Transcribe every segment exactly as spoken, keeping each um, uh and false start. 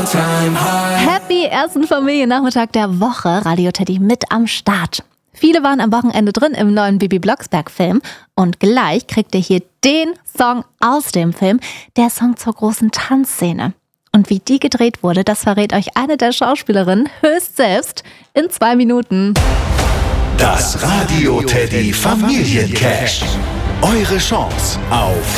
all-time high. Happy ersten Familiennachmittag der Woche, Radio Teddy mit am Start. Viele waren am Wochenende drin im neuen Bibi Blocksberg-Film und gleich kriegt ihr hier den Song aus dem Film, der Song zur großen Tanzszene. Und wie die gedreht wurde, das verrät euch eine der Schauspielerinnen höchst selbst in zwei Minuten. Das Radio Teddy Familiencash. Eure Chance auf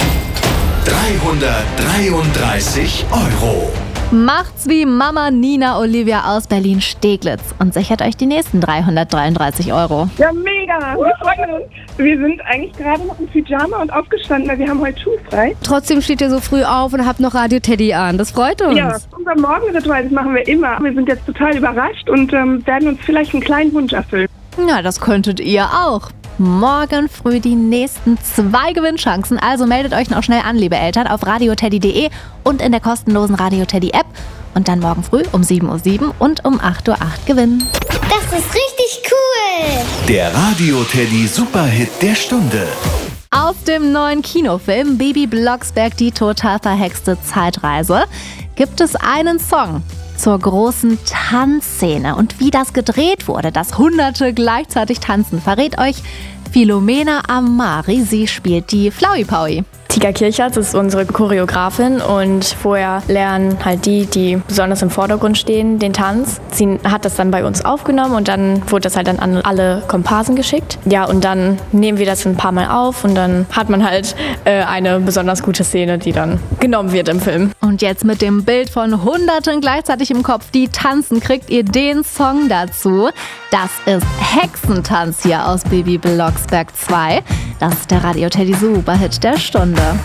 dreihundertdreiunddreißig Euro. Macht's wie Mama Nina Olivia aus Berlin-Steglitz und sichert euch die nächsten dreihundertdreiunddreißig Euro. Ja, mega. Wir freuen uns. Wir sind eigentlich gerade noch im Pyjama und aufgestanden, weil wir haben heute schulfrei. Trotzdem steht ihr so früh auf und habt noch Radio Teddy an. Das freut uns. Ja, unser Morgenritual, das machen wir immer. Wir sind jetzt total überrascht und ähm, werden uns vielleicht einen kleinen Wunsch erfüllen. Na, das könntet ihr auch. Morgen früh die nächsten zwei Gewinnchancen. Also meldet euch noch schnell an, liebe Eltern, auf radioteddy punkt de und in der kostenlosen Radio Teddy App. Und dann morgen früh um sieben Uhr sieben und um acht Uhr acht gewinnen. Das ist richtig cool. Der Radio Teddy Superhit der Stunde. Aus dem neuen Kinofilm Bibi Blocksberg, die total verhexte Zeitreise, gibt es einen Song zur großen Tanzszene. Und wie das gedreht wurde, dass Hunderte gleichzeitig tanzen, verrät euch Philomena Amari. Sie spielt die Flauwi Paui. Tika Kirchhardt ist unsere Choreografin und vorher lernen halt die, die besonders im Vordergrund stehen, den Tanz. Sie hat das dann bei uns aufgenommen und dann wurde das halt dann an alle Komparsen geschickt. Ja, und dann nehmen wir das ein paar Mal auf und dann hat man halt äh, eine besonders gute Szene, die dann genommen wird im Film. Und jetzt mit dem Bild von Hunderten gleichzeitig im Kopf, die tanzen, kriegt ihr den Song dazu. Das ist Hexentanz hier aus Bibi Blocksberg zwei. Das ist der Radio Teddy Superhit der Stunde.